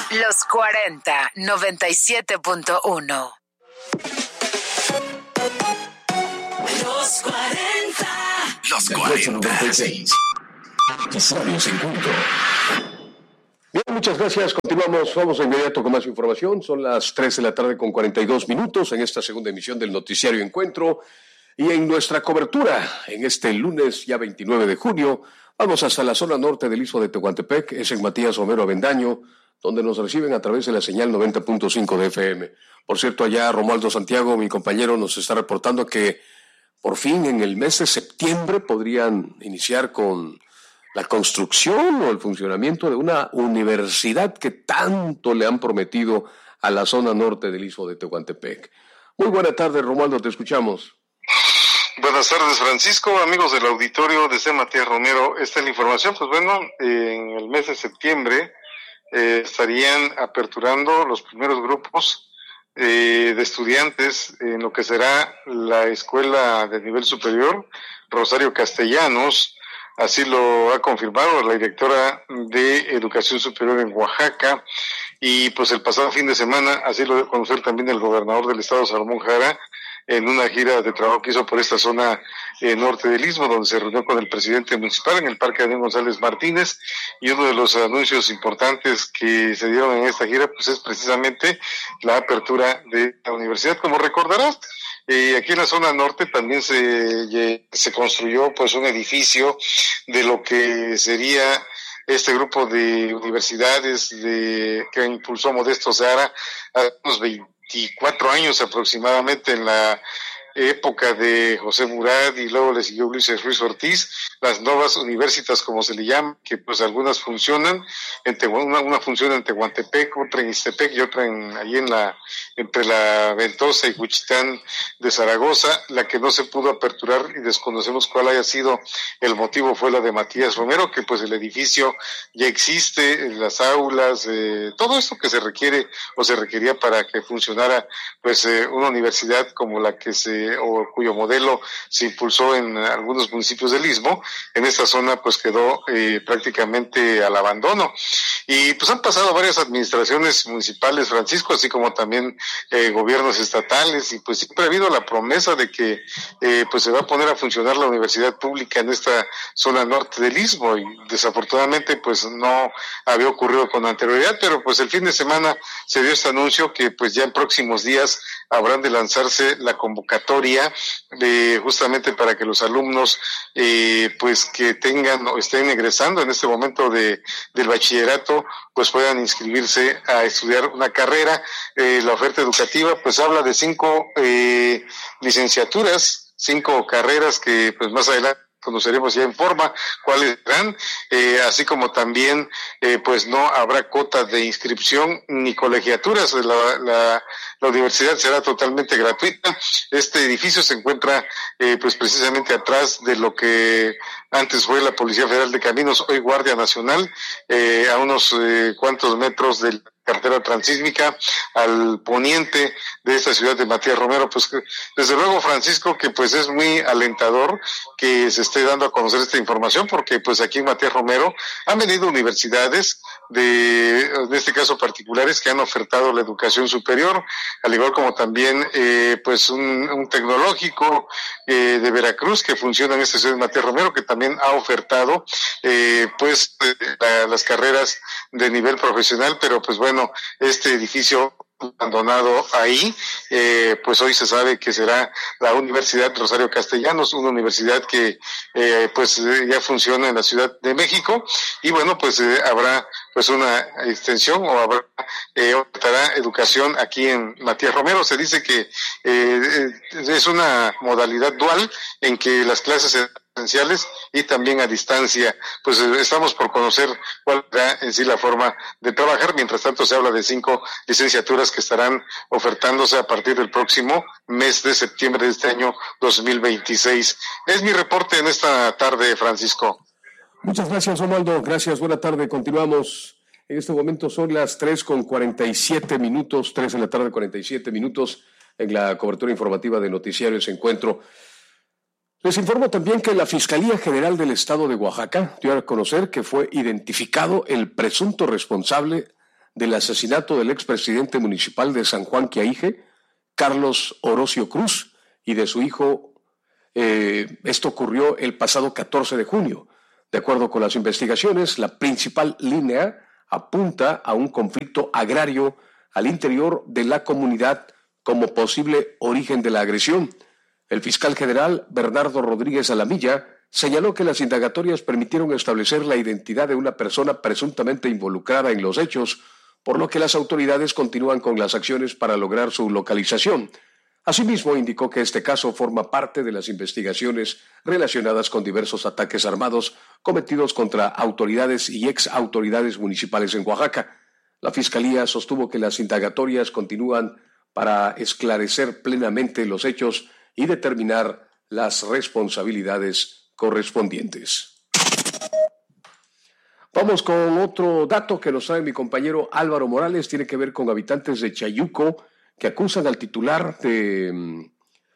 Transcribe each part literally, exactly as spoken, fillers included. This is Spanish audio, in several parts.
Los cuarenta, noventa y siete punto uno. Los cuarenta. Los cuarenta. Estamos en punto. Bien, muchas gracias. Continuamos, vamos de inmediato con más información. Son las tres de la tarde con cuarenta y dos minutos en esta segunda emisión del Noticiario Encuentro. Y en nuestra cobertura, en este lunes ya veintinueve de junio, vamos hasta la zona norte del Istmo de Tehuantepec, es en Matías Romero Avendaño, donde nos reciben a través de la señal noventa punto cinco de F M. Por cierto, allá Romualdo Santiago, mi compañero, nos está reportando que por fin en el mes de septiembre podrían iniciar con la construcción o el funcionamiento de una universidad que tanto le han prometido a la zona norte del Istmo de Tehuantepec. Muy buena tarde, Romualdo, te escuchamos. Buenas tardes, Francisco, amigos del auditorio desde Matías Romero. Esta es la información. Pues bueno, en el mes de septiembre eh, estarían aperturando los primeros grupos eh, de estudiantes en lo que será la escuela de nivel superior, Rosario Castellanos. Así lo ha confirmado la directora de Educación Superior en Oaxaca. Y pues el pasado fin de semana, así lo dio a conocer también el gobernador del estado, Salomón Jara, en una gira de trabajo que hizo por esta zona eh, norte del Istmo, donde se reunió con el presidente municipal en el Parque Daniel González Martínez, y uno de los anuncios importantes que se dieron en esta gira pues es precisamente la apertura de la universidad. Como recordarás, eh, aquí en la zona norte también se, se construyó pues un edificio de lo que sería este grupo de universidades de que impulsó Modesto Seara a unos veinticuatro años aproximadamente, en la época de José Murat, y luego le siguió Ulises Ruiz Ortiz, las nuevas universitas, como se le llama, que pues algunas funcionan, en Tehu- una, una funciona en Tehuantepec, otra en Ixtepec y otra en, ahí en la, entre la Ventosa y Juchitán de Zaragoza. La que no se pudo aperturar y desconocemos cuál haya sido el motivo fue la de Matías Romero, que pues el edificio ya existe, las aulas, eh, todo esto que se requiere o se requería para que funcionara pues eh, una universidad como la que se o cuyo modelo se impulsó en algunos municipios del Istmo. En esta zona pues quedó eh, prácticamente al abandono. Y pues han pasado varias administraciones municipales, Francisco, así como también eh, gobiernos estatales, y pues siempre ha habido la promesa de que eh, pues se va a poner a funcionar la universidad pública en esta zona norte del Istmo, y desafortunadamente pues no había ocurrido con anterioridad, pero pues el fin de semana se dio este anuncio que pues ya en próximos días habrán de lanzarse la convocatoria de justamente para que los alumnos eh, pues que tengan o estén egresando en este momento de del bachillerato pues puedan inscribirse a estudiar una carrera. Eh, la oferta educativa pues habla de cinco eh, licenciaturas, cinco carreras que pues más adelante conoceremos ya en forma cuáles serán, eh, así como también eh, pues no habrá cuotas de inscripción ni colegiaturas. La, la, la universidad será totalmente gratuita. Este edificio se encuentra eh, pues precisamente atrás de lo que antes fue la Policía Federal de Caminos, hoy Guardia Nacional, eh, a unos eh, cuantos metros del carretera transísmica al poniente de esta ciudad de Matías Romero. Pues desde luego, Francisco, que pues es muy alentador que se esté dando a conocer esta información, porque pues aquí en Matías Romero han venido universidades de, de este caso particulares, que han ofertado la educación superior, al igual como también eh, pues un, un tecnológico eh, de Veracruz que funciona en esta ciudad de Matías Romero, que también ha ofertado eh, pues eh, la, las carreras de nivel profesional. Pero pues bueno, este edificio abandonado ahí, eh, pues hoy se sabe que será la Universidad Rosario Castellanos, una universidad que eh, pues eh, ya funciona en la Ciudad de México, y bueno, pues eh, habrá pues una extensión o habrá eh, ofertará educación aquí en Matías Romero. Se dice que eh, es una modalidad dual en que las clases se presenciales y también a distancia. Pues eh, estamos por conocer cuál será en sí la forma de trabajar. Mientras tanto, se habla de cinco licenciaturas que estarán ofertándose a partir del próximo mes de septiembre de este año dos mil veintiséis. Es mi reporte en esta tarde, Francisco. Muchas gracias, Romualdo. Gracias, buena tarde. Continuamos. En este momento son las tres con cuarenta y siete minutos, tres de la tarde, cuarenta y siete minutos, en la cobertura informativa de Noticiarios Encuentro. Les informo también que la Fiscalía General del Estado de Oaxaca dio a conocer que fue identificado el presunto responsable del asesinato del expresidente municipal de San Juan Quiaije, Carlos Orocio Cruz, y de su hijo. Eh, esto ocurrió el pasado catorce de junio. De acuerdo con las investigaciones, la principal línea apunta a un conflicto agrario al interior de la comunidad como posible origen de la agresión. El fiscal general Bernardo Rodríguez Alamilla señaló que las indagatorias permitieron establecer la identidad de una persona presuntamente involucrada en los hechos, por lo que las autoridades continúan con las acciones para lograr su localización. Asimismo, indicó que este caso forma parte de las investigaciones relacionadas con diversos ataques armados cometidos contra autoridades y ex autoridades municipales en Oaxaca. La Fiscalía sostuvo que las indagatorias continúan para esclarecer plenamente los hechos y determinar las responsabilidades correspondientes. Vamos con otro dato que nos trae mi compañero Álvaro Morales. Tiene que ver con habitantes de Chayuco que acusan al titular de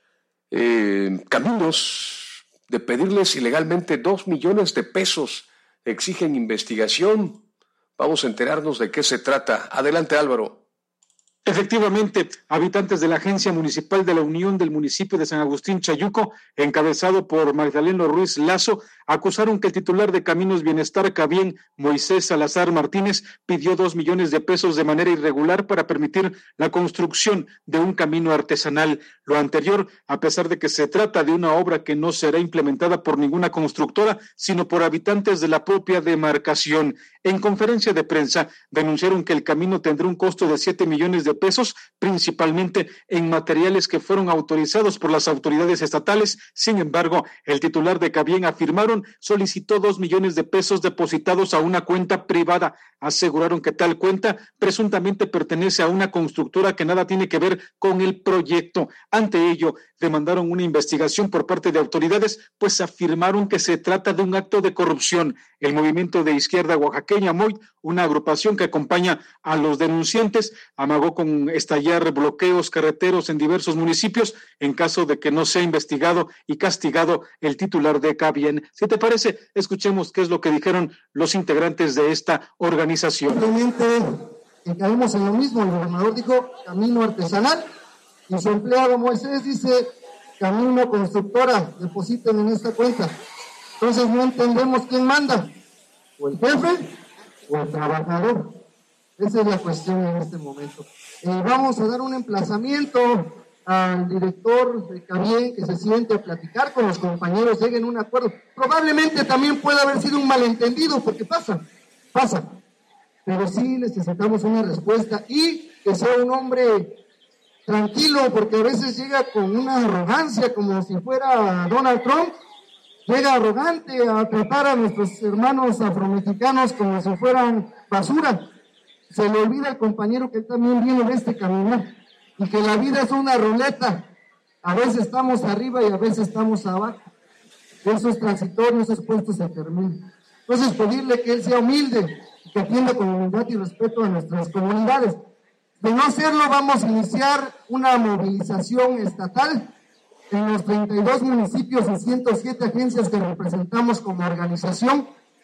eh, Caminos de pedirles ilegalmente dos millones de pesos. Exigen investigación. Vamos a enterarnos de qué se trata. Adelante, Álvaro. Efectivamente, habitantes de la Agencia Municipal de la Unión del municipio de San Agustín Chayuco, encabezado por Magdaleno Ruiz Lazo, acusaron que el titular de Caminos Bienestar Cabien, Moisés Salazar Martínez, pidió dos millones de pesos de manera irregular para permitir la construcción de un camino artesanal. Lo anterior, a pesar de que se trata de una obra que no será implementada por ninguna constructora, sino por habitantes de la propia demarcación. En conferencia de prensa, denunciaron que el camino tendrá un costo de siete millones de pesos, principalmente en materiales que fueron autorizados por las autoridades estatales. Sin embargo, el titular de Cabien, afirmaron, solicitó dos millones de pesos depositados a una cuenta privada. Aseguraron que tal cuenta presuntamente pertenece a una constructora que nada tiene que ver con el proyecto. Ante ello, demandaron una investigación por parte de autoridades, pues afirmaron que se trata de un acto de corrupción. El movimiento de izquierda oaxaqueña, M O I T, una agrupación que acompaña a los denunciantes, amagó con estallar bloqueos carreteros en diversos municipios en caso de que no sea investigado y castigado el titular de Cabien. Si te parece, escuchemos qué es lo que dijeron los integrantes de esta organización. Simplemente que caemos en lo mismo. El gobernador dijo camino artesanal y su empleado Moisés dice camino constructora, depositen en esta cuenta. Entonces no entendemos quién manda, o el jefe o el trabajador. Esa es la cuestión en este momento. Eh, vamos a dar un emplazamiento al director de Cabien que se siente a platicar con los compañeros, lleguen a un acuerdo. Probablemente también puede haber sido un malentendido, porque pasa, pasa. Pero sí necesitamos una respuesta y que sea un hombre tranquilo, porque a veces llega con una arrogancia como si fuera Donald Trump. Llega arrogante a tratar a nuestros hermanos afromexicanos como si fueran basura. Se le olvida al compañero que él también viene de este camino y que la vida es una ruleta. A veces estamos arriba y a veces estamos abajo. Eso es transitorio, esos puestos se terminan. Entonces, pedirle que él sea humilde y que atienda con humildad y respeto a nuestras comunidades. De no hacerlo, vamos a iniciar una movilización estatal en los treinta y dos municipios y ciento siete agencias que representamos como organización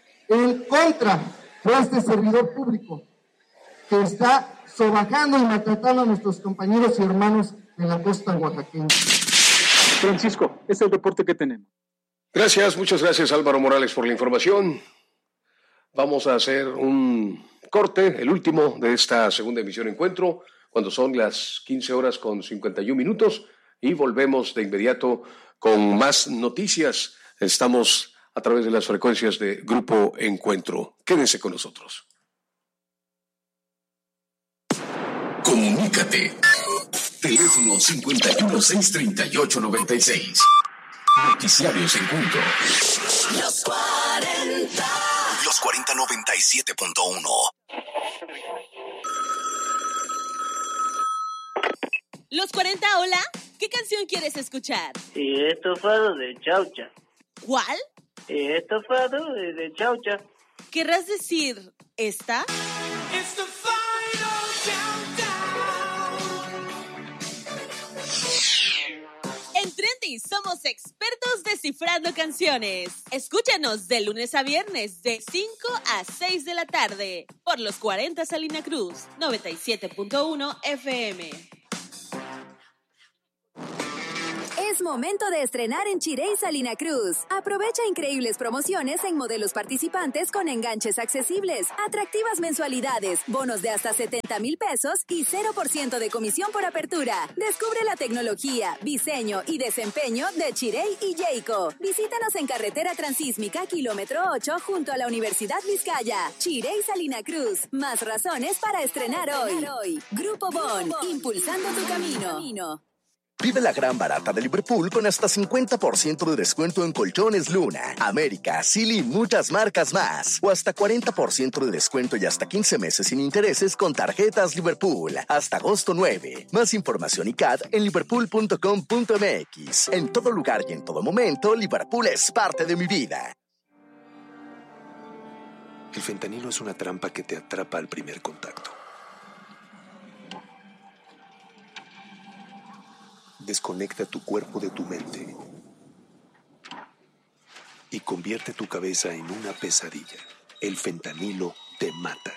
en contra de este servidor público que está sobajando y maltratando a nuestros compañeros y hermanos de la costa oaxaqueña. Francisco, este es el reporte que tenemos. Gracias, muchas gracias Álvaro Morales por la información. Vamos a hacer un corte, el último de esta segunda emisión Encuentro, cuando son las quince horas con cincuenta y un minutos, y volvemos de inmediato con más noticias. Estamos a través de las frecuencias de Grupo Encuentro. Quédense con nosotros. Comunícate. Teléfono cincuenta y uno, seiscientos treinta y ocho, noventa y seis. Noticiarios Encuentro. Los cuarenta. Los cuarenta noventa y siete punto uno. Los cuarenta, hola. ¿Qué canción quieres escuchar? Y estofado de chaucha. ¿Cuál? Y estofado de, de chaucha. ¿Querrás decir esta? It's the final countdown. En trending somos expertos descifrando canciones. Escúchanos de lunes a viernes de cinco a seis de la tarde por los cuarenta Salina Cruz, noventa y siete punto uno F M. Es momento de estrenar en Chirey Salina Cruz. Aprovecha increíbles promociones en modelos participantes con enganches accesibles, atractivas mensualidades, bonos de hasta setenta mil pesos y cero por ciento de comisión por apertura. Descubre la tecnología, diseño y desempeño de Chirey y Jayco. Visítanos en carretera transísmica kilómetro ocho junto a la Universidad Vizcaya. Chirey Salina Cruz. Más razones para estrenar hoy. Grupo Bon, impulsando tu camino. Vive la gran barata de Liverpool con hasta cincuenta por ciento de descuento en colchones Luna, América, Silly y muchas marcas más. O hasta cuarenta por ciento de descuento y hasta quince meses sin intereses con tarjetas Liverpool. Hasta agosto nueve. Más información y C A D en liverpool punto com punto m x. En todo lugar y en todo momento, Liverpool es parte de mi vida. El fentanilo es una trampa que te atrapa al primer contacto. Desconecta tu cuerpo de tu mente y convierte tu cabeza en una pesadilla. El fentanilo te mata.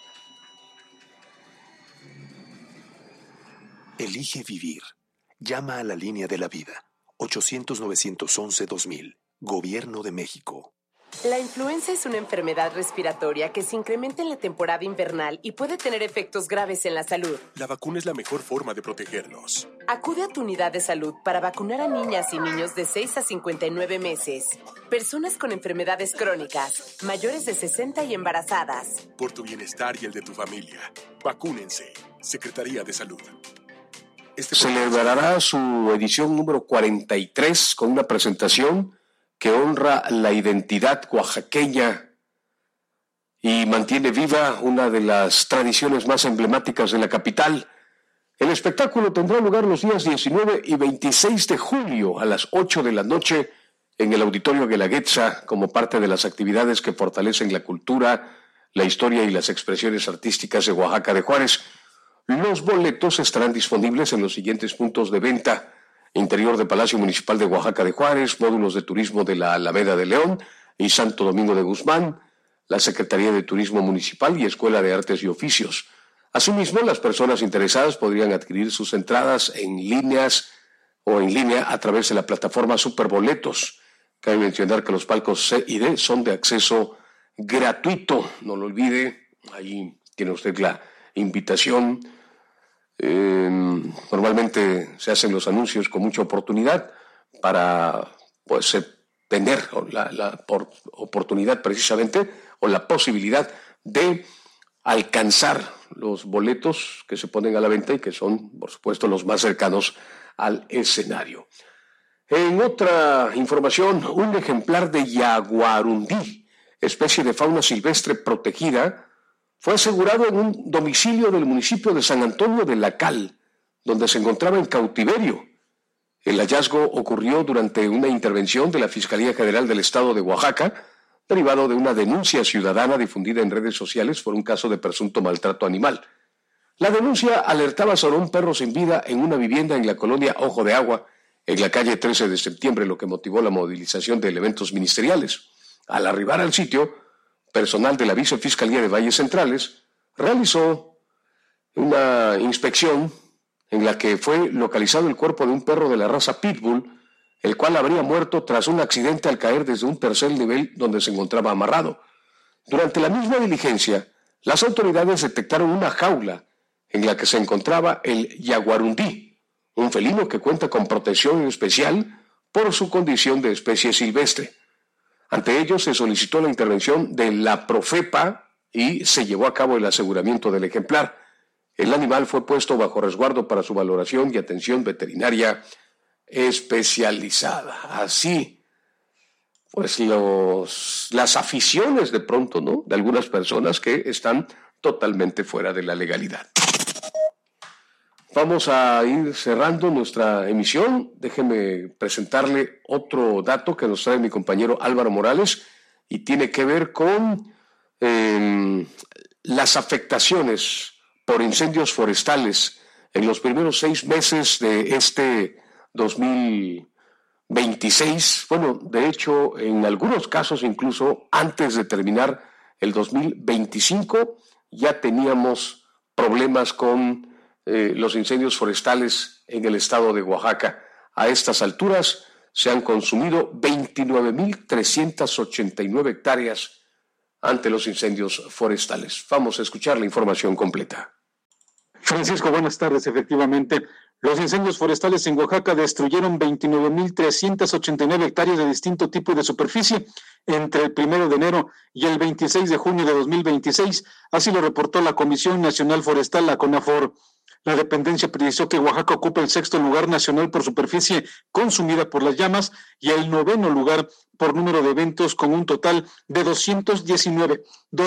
Elige vivir. Llama a la línea de la vida. ochocientos, novecientos once, dos mil. Gobierno de México. La influenza es una enfermedad respiratoria que se incrementa en la temporada invernal y puede tener efectos graves en la salud. La vacuna es la mejor forma de protegernos. Acude a tu unidad de salud para vacunar a niñas y niños de seis a cincuenta y nueve meses, personas con enfermedades crónicas, mayores de sesenta y embarazadas. Por tu bienestar y el de tu familia, vacúnense. Secretaría de Salud. Este celebrará su edición número cuarenta y tres con una presentación que honra la identidad oaxaqueña y mantiene viva una de las tradiciones más emblemáticas de la capital. El espectáculo tendrá lugar los días diecinueve y veintiséis de julio a las ocho de la noche en el Auditorio Guelaguetza como parte de las actividades que fortalecen la cultura, la historia y las expresiones artísticas de Oaxaca de Juárez. Los boletos estarán disponibles en los siguientes puntos de venta: interior de Palacio Municipal de Oaxaca de Juárez, módulos de turismo de la Alameda de León y Santo Domingo de Guzmán, la Secretaría de Turismo Municipal y Escuela de Artes y Oficios. Asimismo, las personas interesadas podrían adquirir sus entradas en líneas o en línea a través de la plataforma Superboletos. Cabe mencionar que los palcos C y D son de acceso gratuito. No lo olvide, ahí tiene usted la invitación. Eh, normalmente se hacen los anuncios con mucha oportunidad para pues tener la, la por, oportunidad precisamente o la posibilidad de alcanzar los boletos que se ponen a la venta y que son, por supuesto, los más cercanos al escenario. En otra información, un ejemplar de yaguarundí, especie de fauna silvestre protegida, fue asegurado en un domicilio del municipio de San Antonio de la Cal, donde se encontraba en cautiverio. El hallazgo ocurrió durante una intervención de la Fiscalía General del Estado de Oaxaca, derivado de una denuncia ciudadana difundida en redes sociales por un caso de presunto maltrato animal. La denuncia alertaba sobre un perro sin vida en una vivienda en la colonia Ojo de Agua, en la calle trece de septiembre, lo que motivó la movilización de elementos ministeriales. Al arribar al sitio, personal de la Vicefiscalía de Valles Centrales realizó una inspección en la que fue localizado el cuerpo de un perro de la raza Pitbull, el cual habría muerto tras un accidente al caer desde un tercer nivel donde se encontraba amarrado. Durante la misma diligencia, las autoridades detectaron una jaula en la que se encontraba el yaguarundí, un felino que cuenta con protección especial por su condición de especie silvestre. Ante ello se solicitó la intervención de la Profepa y se llevó a cabo el aseguramiento del ejemplar. El animal fue puesto bajo resguardo para su valoración y atención veterinaria especializada. Así, pues los, las aficiones de pronto, ¿no?, de algunas personas que están totalmente fuera de la legalidad. Vamos a ir cerrando nuestra emisión. Déjeme presentarle otro dato que nos trae mi compañero Álvaro Morales y tiene que ver con eh, las afectaciones por incendios forestales en los primeros seis meses de este dos mil veintiséis, bueno, de hecho, en algunos casos incluso antes de terminar el dos mil veinticinco, ya teníamos problemas con eh, los incendios forestales en el estado de Oaxaca. A estas alturas se han consumido veintinueve mil trescientas ochenta y nueve hectáreas ante los incendios forestales. Vamos a escuchar la información completa. Francisco, buenas tardes. Efectivamente, los incendios forestales en Oaxaca destruyeron veintinueve mil trescientas ochenta y nueve hectáreas de distinto tipo de superficie entre el primero de enero y el veintiséis de junio de dos mil veintiséis. Así lo reportó la Comisión Nacional Forestal, la CONAFOR. La dependencia precisó que Oaxaca ocupa el sexto lugar nacional por superficie consumida por las llamas y el noveno lugar por número de eventos, con un total de doscientos diecinueve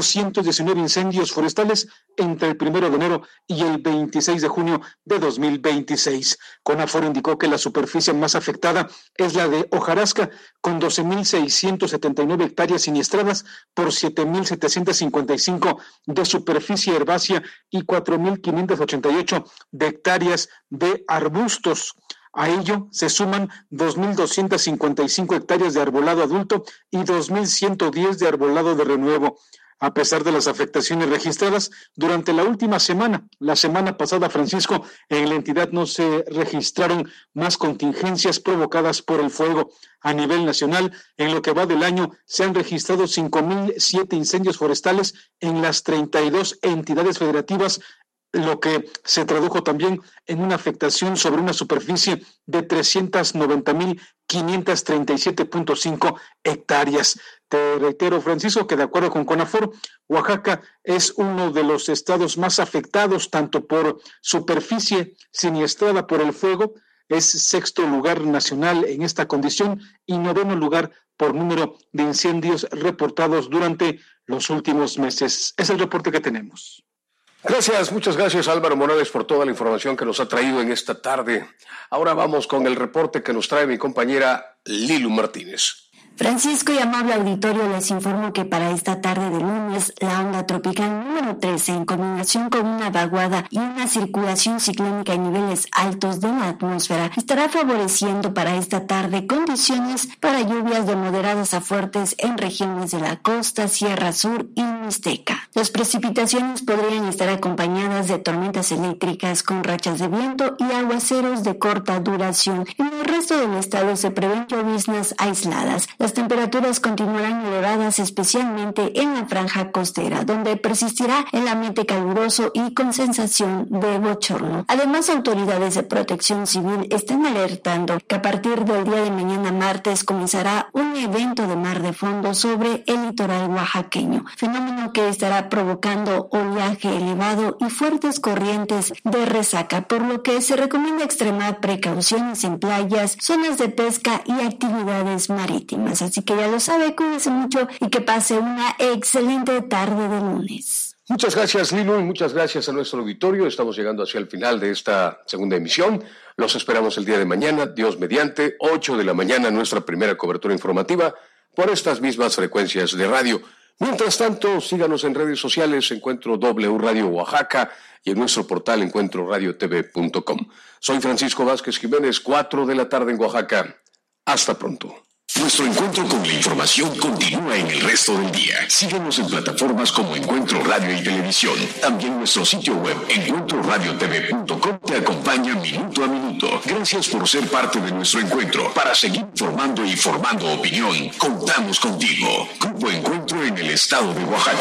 incendios forestales entre el primero de enero y el veintiséis de junio de dos mil veintiséis. CONAFOR indicó que la superficie más afectada es la de hojarasca, con doce mil seiscientos setenta y nueve hectáreas siniestradas por siete mil setecientos cincuenta y cinco de superficie herbácea y cuatro mil quinientos ochenta y ocho de hectáreas de arbustos. A ello se suman dos mil doscientos cincuenta y cinco hectáreas de arbolado adulto y dos mil ciento diez de arbolado de renuevo. A pesar de las afectaciones registradas durante la última semana, la semana pasada, Francisco, en la entidad no se registraron más contingencias provocadas por el fuego. A nivel nacional, en lo que va del año, se han registrado cinco mil siete incendios forestales en las treinta y dos entidades federativas, lo que se tradujo también en una afectación sobre una superficie de trescientos noventa mil quinientos treinta y siete punto cinco hectáreas. Te reitero, Francisco, que de acuerdo con CONAFOR, Oaxaca es uno de los estados más afectados tanto por superficie siniestrada por el fuego, es sexto lugar nacional en esta condición y noveno lugar por número de incendios reportados durante los últimos meses. Es el reporte que tenemos. Gracias, muchas gracias Álvaro Morales por toda la información que nos ha traído en esta tarde. Ahora vamos con el reporte que nos trae mi compañera Lilu Martínez. Francisco y amable auditorio, les informo que para esta tarde de lunes, la onda tropical número trece, en combinación con una vaguada y una circulación ciclónica en niveles altos de la atmósfera, estará favoreciendo para esta tarde condiciones para lluvias de moderadas a fuertes en regiones de la costa, Sierra Sur y Mixteca. Las precipitaciones podrían estar acompañadas de tormentas eléctricas con rachas de viento y aguaceros de corta duración. En el resto del estado se prevén lloviznas aisladas. Las temperaturas continuarán elevadas, especialmente en la franja costera, donde persistirá el ambiente caluroso y con sensación de bochorno. Además, autoridades de protección civil están alertando que a partir del día de mañana martes comenzará un evento de mar de fondo sobre el litoral oaxaqueño, fenómeno que estará provocando oleaje elevado y fuertes corrientes de resaca, por lo que se recomienda extremar precauciones en playas, zonas de pesca y actividades marítimas. Así que ya lo sabe, cuídese mucho y que pase una excelente tarde de lunes. Muchas gracias, Lilo, y muchas gracias a nuestro auditorio. Estamos llegando hacia el final de esta segunda emisión. Los esperamos el día de mañana, Dios mediante, ocho de la mañana, nuestra primera cobertura informativa por estas mismas frecuencias de radio. Mientras tanto, síganos en redes sociales, Encuentro W Radio Oaxaca, y en nuestro portal encuentro radio t v punto com. Soy Francisco Vázquez Jiménez, cuatro de la tarde en Oaxaca. Hasta pronto. Nuestro encuentro con la información continúa en el resto del día. Síguenos en plataformas como Encuentro Radio y Televisión. También nuestro sitio web, encuentro radio t v punto com, te acompaña minuto a minuto. Gracias por ser parte de nuestro encuentro. Para seguir informando y formando opinión, contamos contigo. Grupo Encuentro en el estado de Oaxaca.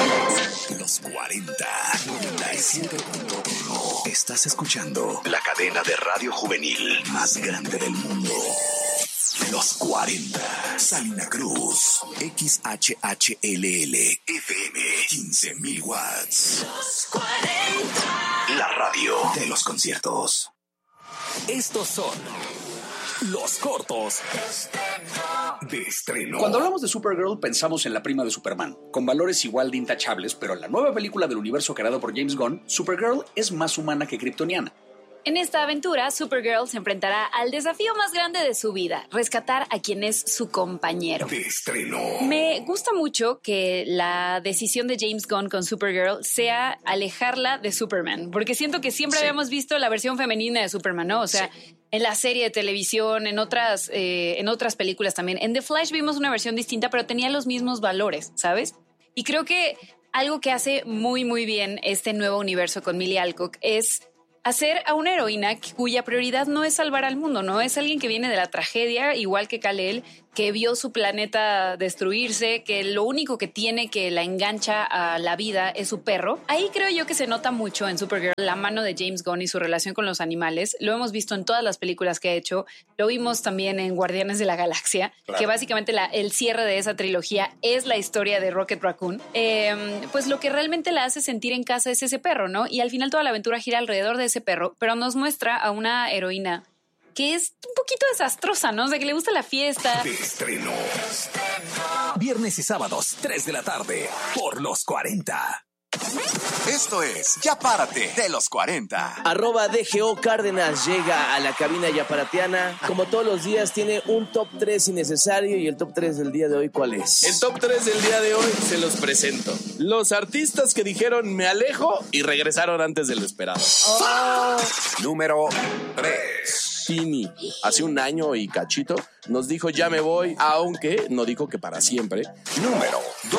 Los cuarenta, noventa y siete punto uno. Estás escuchando la cadena de radio juvenil más grande del mundo. Los cuarenta, Salina Cruz, X H H L L, F M, quince mil watts. Los cuarenta, la radio de los conciertos. Estos son los cortos de estreno. Cuando hablamos de Supergirl, pensamos en la prima de Superman, con valores igual de intachables, pero en la nueva película del universo creado por James Gunn, Supergirl es más humana que kryptoniana. En esta aventura, Supergirl se enfrentará al desafío más grande de su vida, rescatar a quien es su compañero. De estreno. Me gusta mucho que la decisión de James Gunn con Supergirl sea alejarla de Superman, porque siento que siempre sí. habíamos visto la versión femenina de Superman, ¿no? O sea, sí. en la serie de televisión, en otras, eh, en otras películas también. En The Flash vimos una versión distinta, pero tenía los mismos valores, ¿sabes? Y creo que algo que hace muy, muy bien este nuevo universo con Millie Alcock es hacer a una heroína cuya prioridad no es salvar al mundo, ¿no? Es alguien que viene de la tragedia, igual que Kal-El, que vio su planeta destruirse, que lo único que tiene que la engancha a la vida es su perro. Ahí creo yo que se nota mucho en Supergirl la mano de James Gunn y su relación con los animales. Lo hemos visto en todas las películas que ha hecho. Lo vimos también en Guardianes de la Galaxia, claro. que básicamente la, el cierre de esa trilogía es la historia de Rocket Raccoon. Eh, pues lo que realmente la hace sentir en casa es ese perro, ¿no? Y al final toda la aventura gira alrededor de ese perro, pero nos muestra a una heroína que es un poquito desastrosa, ¿no? O sea, que le gusta la fiesta. De estreno. Viernes y sábados, tres de la tarde, por los cuarenta. Esto es Ya Párate de los cuarenta. Arroba D G O Cárdenas llega a la cabina yaparatiana. Como todos los días tiene un top tres innecesario. Y el top tres del día de hoy, ¿cuál es? El top tres del día de hoy se los presento. Los artistas que dijeron me alejo y regresaron antes de lo esperado. Oh. Número tres. Tini, hace un año y cachito, nos dijo ya me voy, aunque no dijo que para siempre. Número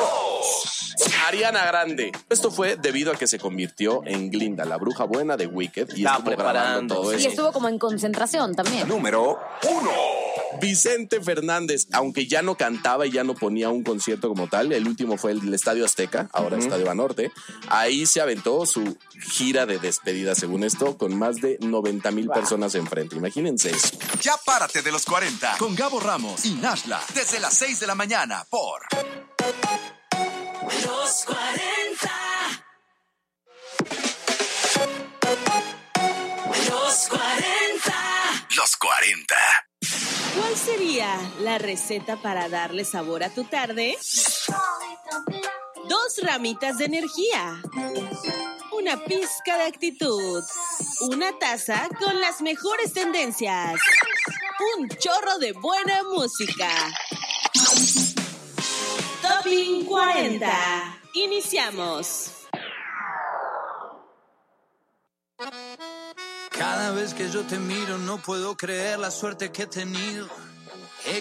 dos. Ariana Grande. Esto fue debido a que se convirtió en Glinda, la bruja buena de Wicked, y estuvo preparando todo eso. Y estuvo como en concentración también. Número uno. Vicente Fernández, aunque ya no cantaba y ya no ponía un concierto como tal, el último fue el Estadio Azteca, ahora uh-huh. Estadio Banorte, ahí se aventó su gira de despedida, según esto, con más de noventa mil wow. personas enfrente. Imagínense eso. Ya Párate de los cuarenta con Gabo Ramos y Nashla desde las seis de la mañana por Los cuarenta. Los cuarenta. Los cuarenta. ¿Cuál sería la receta para darle sabor a tu tarde? Dos ramitas de energía, una pizca de actitud, una taza con las mejores tendencias, un chorro de buena música. Topping cuarenta. Iniciamos. Cada vez que yo te miro no puedo creer la suerte que he tenido.